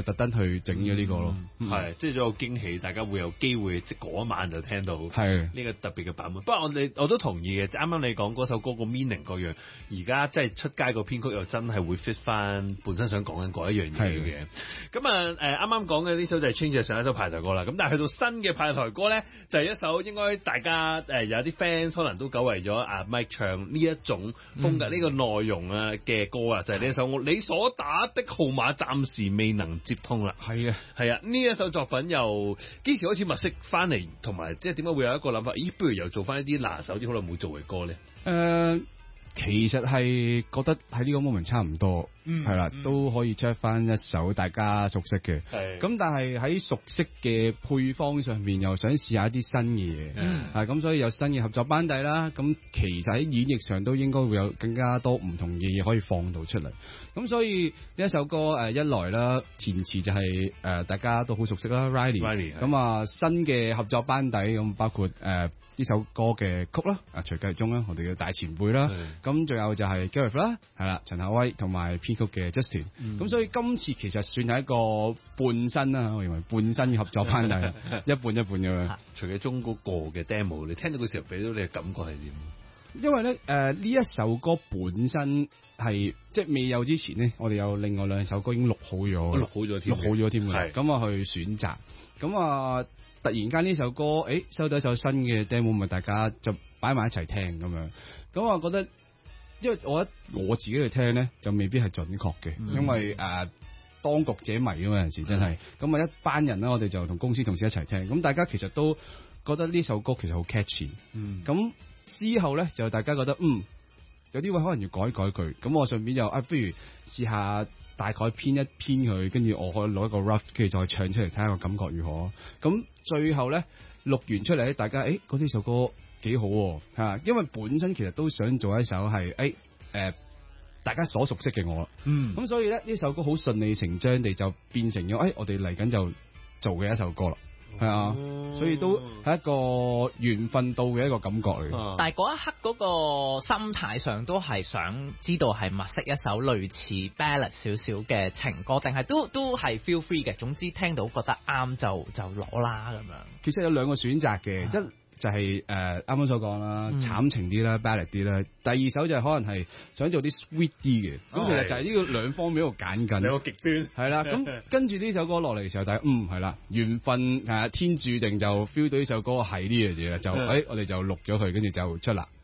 特登去整咗呢個咯。 係即係有個驚喜，大家會有機會即嗰一晚就聽到係呢個特別嘅版本。不過我都同意嘅，啱啱你講嗰首歌個 meaning 嗰樣，而家即係出街個編曲又真係會 fit 翻本身想講緊嗰一樣嘢嘅。咁啱啱講嘅呢首就係 Change 上一首派台歌啦。咁但係去到新嘅派台歌咧，就係一首應該大家有啲 fans 可能都久違咗阿 Mike 唱呢一種風格呢個內容啊嘅歌啊，就係呢一首你所打的號碼暫時未能接通啦。 係啊，呢一首作品又幾時開始物色翻嚟，同埋即係點解會有一個諗法？咦，不如又做翻一啲拿手啲好耐冇做嘅歌咧？ 其實係覺得喺呢個 moment 差唔多，係啦，都可以出翻一首大家熟悉嘅。咁但係喺熟悉嘅配方上面，又想試下一啲新嘅嘢。咁所以有新嘅合作班底啦。咁其實喺演繹上都應該會有更加多唔同嘅嘢可以放到出嚟。咁所以呢一首歌一來啦，填詞就係大家都好熟悉啦 ，Riley。咁新嘅合作班底咁包括呢首歌嘅曲啦，徐繼忠啦，我哋嘅大前輩啦。咁仲有就係 Gareth 啦，係啦，陳夏威同埋編曲嘅 Justin。咁所以今次其實算係一個半新啦，我認為半新嘅合作班底，一半一半咁樣。 徐繼忠嗰個嘅 demo， 你聽到嘅時候俾到你嘅感覺係點？ 因為咧呢一首歌本身係即係未有之前呢，我哋有另外兩首歌已經錄好咗添嘅，咁啊去選擇，咁啊突然間呢首歌，收到一首新嘅 demo， 咪大家就擺埋一齊聽咁樣，咁我覺得，因為我自己去聽咧，就未必係準確嘅，因為當局者迷啊嘛，有陣時真係，咁一班人啦，我哋就同公司同事一齊聽，咁大家其實都覺得呢首歌其實好 catchy，咁之後咧就大家覺得有啲位可能要改句，咁我順便就不如試下大概編一編佢，跟住我可以攞一個 rough， 跟住再唱出嚟睇下個感覺如何。咁最後咧錄完出嚟咧，大家覺得呢首歌幾好喎，因為本身其實都想做一首係大家所熟悉嘅我，咁所以咧呢首歌好順理成章地就變成咗我哋嚟緊就做嘅一首歌啦。係啊，所以都係一個緣分到嘅一個感覺嚟。 但係嗰一刻嗰個心態上都係想知道係物色一首類似 ballad 少少嘅情歌，定係都係 feel free 嘅。總之聽到覺得啱就攞啦咁樣。 其實有兩個選擇嘅，一就係啱啱所講啦，慘情啲啦 ballad 啲啦。第二首就係可能係想做啲 sweet 啲嘅。咁其實就係呢個兩方面喺度揀緊。 兩個極端。係啦，咁跟住呢首歌落嚟嘅時候，大家係啦，緣分天注定就 feel 到呢首歌係呢樣嘢啦，就我哋就錄咗佢，跟住就出啦。